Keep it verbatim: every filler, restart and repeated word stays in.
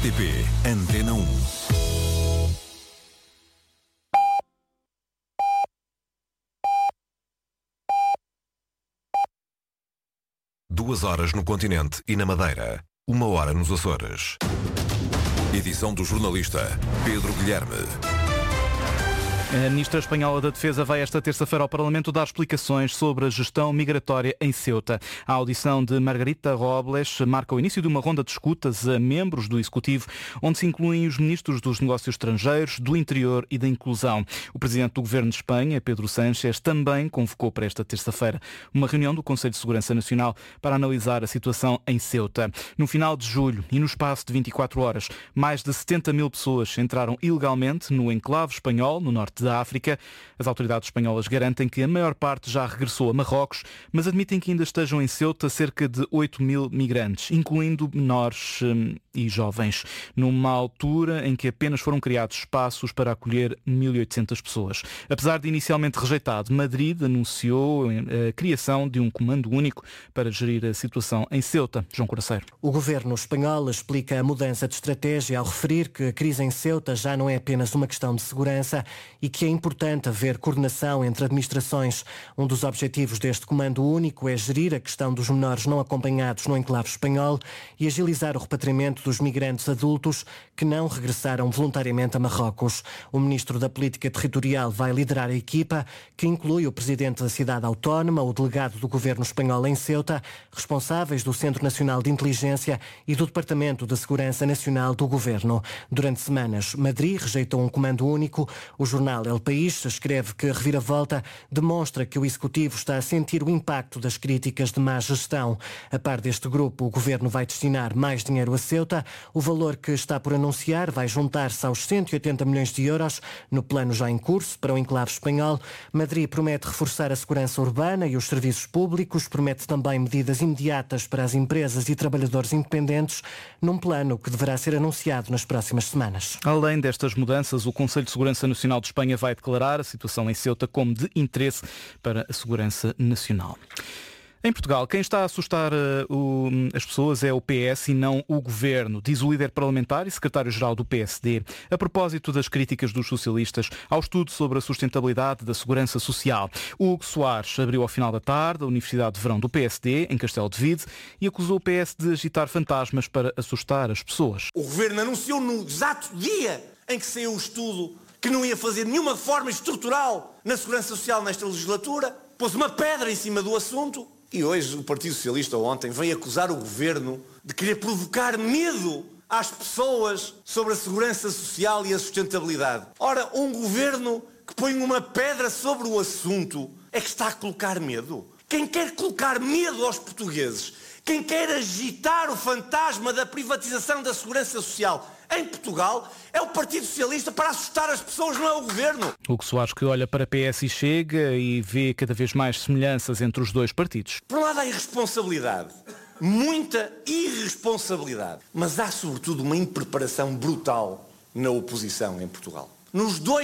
R T P Antena um. Duas horas no continente e na Madeira. Uma hora nos Açores. Edição do jornalista Pedro Guilherme. A ministra espanhola da Defesa vai esta terça-feira ao Parlamento dar explicações sobre a gestão migratória em Ceuta. A audição de Margarita Robles marca o início de uma ronda de escutas a membros do Executivo, onde se incluem os ministros dos Negócios Estrangeiros, do Interior e da Inclusão. O presidente do Governo de Espanha, Pedro Sánchez, também convocou para esta terça-feira uma reunião do Conselho de Segurança Nacional para analisar a situação em Ceuta. No final de julho e no espaço de vinte e quatro horas, mais de setenta mil pessoas entraram ilegalmente no enclave espanhol, no norte da África. As autoridades espanholas garantem que a maior parte já regressou a Marrocos, mas admitem que ainda estejam em Ceuta cerca de oito mil migrantes, incluindo menores hum, e jovens, numa altura em que apenas foram criados espaços para acolher mil e oitocentas pessoas. Apesar de inicialmente rejeitado, Madrid anunciou a criação de um comando único para gerir a situação em Ceuta. João Coraceiro. O governo espanhol explica a mudança de estratégia ao referir que a crise em Ceuta já não é apenas uma questão de segurança e que é importante haver coordenação entre administrações. Um dos objetivos deste comando único é gerir a questão dos menores não acompanhados no enclave espanhol e agilizar o repatriamento dos migrantes adultos que não regressaram voluntariamente a Marrocos. O ministro da Política Territorial vai liderar a equipa, que inclui o presidente da cidade autónoma, o delegado do governo espanhol em Ceuta, responsáveis do Centro Nacional de Inteligência e do Departamento de Segurança Nacional do governo. Durante semanas, Madrid rejeitou um comando único. O jornal El País escreve que a reviravolta demonstra que o Executivo está a sentir o impacto das críticas de má gestão. A par deste grupo, o governo vai destinar mais dinheiro a Ceuta. O valor que está por anunciar vai juntar-se aos cento e oitenta milhões de euros no plano já em curso para o enclave espanhol. Madrid promete reforçar a segurança urbana e os serviços públicos, promete também medidas imediatas para as empresas e trabalhadores independentes, num plano que deverá ser anunciado nas próximas semanas. Além destas mudanças, o Conselho de Segurança Nacional de Espanha vai declarar a situação em Ceuta como de interesse para a segurança nacional. Em Portugal, quem está a assustar uh, o, as pessoas é o P S e não o Governo, diz o líder parlamentar e secretário-geral do P S D, a propósito das críticas dos socialistas ao estudo sobre a sustentabilidade da segurança social. O Hugo Soares abriu ao final da tarde a Universidade de Verão do P S D, em Castelo de Vide, e acusou o P S de agitar fantasmas para assustar as pessoas. O Governo anunciou no exato dia em que saiu o estudo que não ia fazer nenhuma reforma estrutural na segurança social nesta legislatura, pôs uma pedra em cima do assunto. E hoje o Partido Socialista ontem veio acusar o Governo de querer provocar medo às pessoas sobre a segurança social e a sustentabilidade. Ora, um Governo que põe uma pedra sobre o assunto é que está a colocar medo. Quem quer colocar medo aos portugueses, quem quer agitar o fantasma da privatização da segurança social em Portugal, é o Partido Socialista para assustar as pessoas, não é o Governo. Hugo Soares, que olha para P S e Chega e vê cada vez mais semelhanças entre os dois partidos. Por um lado há irresponsabilidade, muita irresponsabilidade, mas há sobretudo uma impreparação brutal na oposição em Portugal. Nos dois